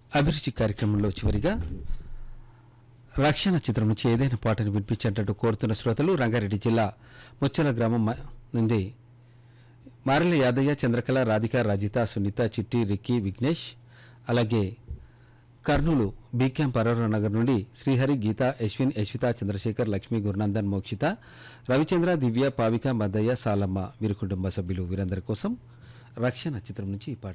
అభిరుచి కార్యక్రమంలో చివరిగా రక్షణ చిత్రం నుంచి ఏదైనా పాటను వినిపించేటట్టు కోరుతున్న శ్రోతలు రంగారెడ్డి జిల్లా ముచ్చల గ్రామం నుండి మారెల యాదయ్య, చంద్రకళ, రాధిక, రాజిత, సునీత, చిట్టి, రిక్కీ, విఘ్నేష్, అలాగే కర్నూలు బీ క్యాంప్ పరవర నగర్ నుండి శ్రీహరి, గీత, యశ్విన్, యశ్విత, చంద్రశేఖర్, లక్ష్మి, గురునందన్, మోక్షిత, రవిచంద్ర, దివ్య, పావిక, మద్దయ్య, సాలమ్మ వీరి కుటుంబ సభ్యులు వీరందరి కోసం రక్షణ చిత్రం నుంచి ఈ పాట.